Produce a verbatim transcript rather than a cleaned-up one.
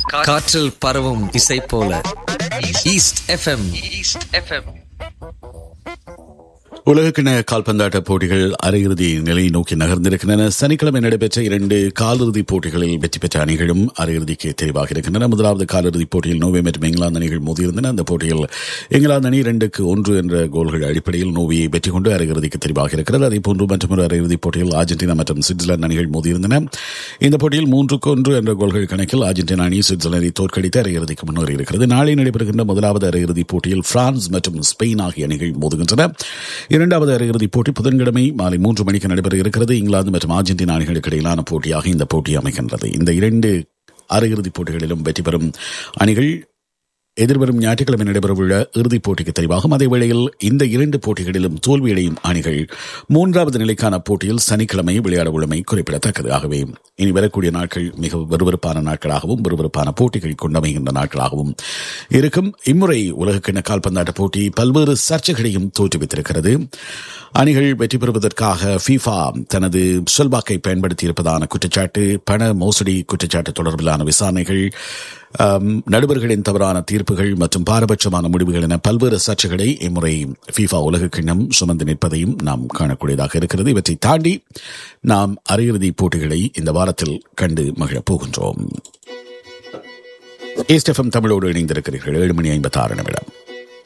காற்றில் பரவும் இசை போல ஈஸ்ட் எஃப்எம். East FM. உலகக்கிண கால்பந்தாட்ட போட்டிகள் அரையிறுதி நிலையை நோக்கி நகர்ந்திருக்கின்றன. சனிக்கிழமை நடைபெற்ற இரண்டு காலிறுதிப் போட்டிகளில் வெற்றி பெற்ற அணிகளும் அரையிறுதிக்கு தெரிவாக இருக்கின்றன. முதலாவது காலிறுதிப் போட்டியில் நோர்வே மற்றும் இங்கிலாந்து அணிகள் மோதியிருந்தன. அந்த போட்டியில் இங்கிலாந்து அணி இரண்டுக்கு ஒன்று என்ற கோல்கள் அடிப்படையில் நோர்வேயை வெற்றி கொண்டு அரையிறுதிக்கு தெரிவாக இருக்கிறது. அதேபோன்று மற்றொரு அரையிறுதிப் போட்டியில் அர்ஜென்டினா மற்றும் சுவிட்சர்லாந்து அணிகள் மோதியிருந்தன. இந்த போட்டியில் மூன்றுக்கு ஒன்று என்ற கோல்கள் கணக்கில் அர்ஜென்டினா அணி சுவிட்சர்லாந்தை தோற்கடித்து அரையிறுதிக்கு முன்னேறியிருக்கிறது. நாளை நடைபெறுகின்ற முதலாவது அரையிறுதிப் போட்டியில் பிரான்ஸ் மற்றும் ஸ்பெயின் ஆகிய அணிகள் மோதுகின்றன. இரண்டாவது அரையிறுதிப் போட்டி புதன்கிழமை மாலை மூன்று மணிக்கு நடைபெற இருக்கிறது. இங்கிலாந்து மற்றும் அர்ஜென்டினா அணிகளுக்கு இடையிலான போட்டியாக இந்த போட்டி அமைகின்றது. இந்த இரண்டு அரையிறுதிப் போட்டிகளிலும் வெற்றி பெறும் அணிகள் எதிர்வரும் ஞாயிற்றுக்கிழமை நடைபெறவுள்ள இறுதிப் போட்டிக்கு தெரிவாகும். அதே வேளையில் இந்த இரண்டு போட்டிகளிலும் தோல்வியடையும் அணிகள் மூன்றாவது நிலைக்கான போட்டியில் சனிக்கிழமை விளையாட உள்ளமை குறிப்பிடத்தக்கது. ஆகவே இனி வரக்கூடிய நாட்கள் மிக விறுவிறுப்பான நாட்களாகவும் விறுவிறுப்பான போட்டிகள் கொண்டமைகின்ற நாட்களாகவும் இருக்கும். இம்முறை உலகக்கிண கால்பந்தாட்ட போட்டி பல்வேறு சர்ச்சைகளையும் தோற்றுவித்திருக்கிறது. அணிகள் வெற்றி பெறுவதற்காக ஃபீஃபா தனது செல்வாக்கை பயன்படுத்தி இருப்பதான குற்றச்சாட்டு, பண மோசடி குற்றச்சாட்டு தொடர்பிலான விசாரணைகள், நடுவர்களின் தவறான தீர்ப்புகள் மற்றும் பாரபட்சமான முடிவுகள் என பல்வேறு சர்ச்சைகளை இம்முறை ஃபீஃபா உலக கிண்ணம் சுமந்து நிற்பதையும் நாம் காணக்கூடியதாக இருக்கிறது. இவற்றை தாண்டி நாம் அரையிறுதி போட்டிகளை இந்த வாரத்தில் கண்டு மகிழப் போகின்றோம். ஈஸ்ட் எஃப்எம் தமிழோடு இணைந்திருக்கிறீர்கள். ஏழு மணி ஐம்பத்தி ஆறு நிமிடம்.